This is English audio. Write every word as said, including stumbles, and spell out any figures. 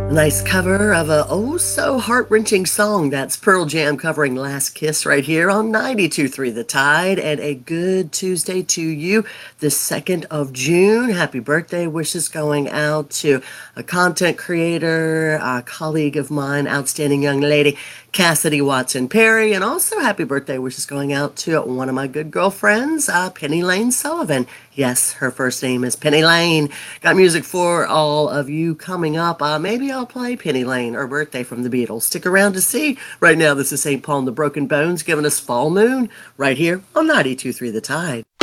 Nice cover of a oh so heart-wrenching song. That's Pearl Jam covering Last Kiss right here on ninety-two point three The Tide. And a good Tuesday to you, the second of June. Happy birthday wishes going out to a content creator, a colleague of mine, outstanding young lady, Cassidy Watson Perry. And also happy birthday wishes going out to one of my good girlfriends, uh, Penny Lane Sullivan. Yes, her first name is Penny Lane. Got music for all of you coming up. Uh, maybe I'll play Penny Lane or Birthday from the Beatles. Stick around to see. Right now, this is Saint Paul and the Broken Bones giving us Fall Moon right here on ninety-two point three The Tide.